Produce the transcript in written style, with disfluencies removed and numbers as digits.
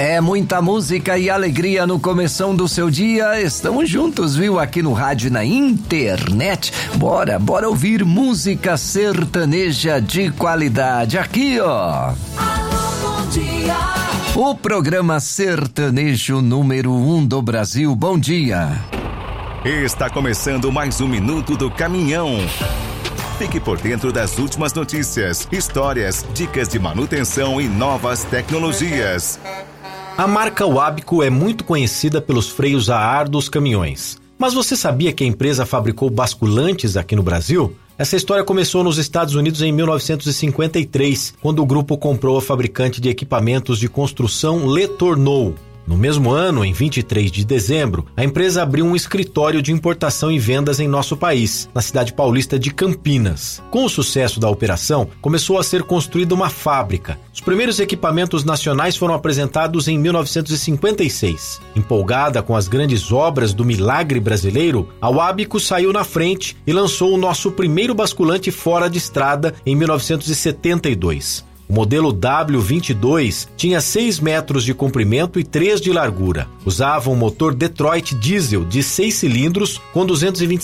É muita música e alegria no começão do seu dia. Estamos juntos, viu? Aqui no rádio e na internet. Bora ouvir música sertaneja de qualidade. Aqui, ó. Alô, bom dia. O programa sertanejo número 1 do Brasil. Bom dia. Está começando mais um Minuto do Caminhão. Fique por dentro das últimas notícias, histórias, dicas de manutenção e novas tecnologias. A marca Wabco é muito conhecida pelos freios a ar dos caminhões. Mas você sabia que a empresa fabricou basculantes aqui no Brasil? Essa história começou nos Estados Unidos em 1953, quando o grupo comprou a fabricante de equipamentos de construção Letourneau. No mesmo ano, em 23 de dezembro, a empresa abriu um escritório de importação e vendas em nosso país, na cidade paulista de Campinas. Com o sucesso da operação, começou a ser construída uma fábrica. Os primeiros equipamentos nacionais foram apresentados em 1956. Empolgada com as grandes obras do milagre brasileiro, a Wabco saiu na frente e lançou o nosso primeiro basculante fora de estrada em 1972. O modelo W22 tinha 6 metros de comprimento e 3 de largura. Usava um motor Detroit diesel de 6 cilindros com 225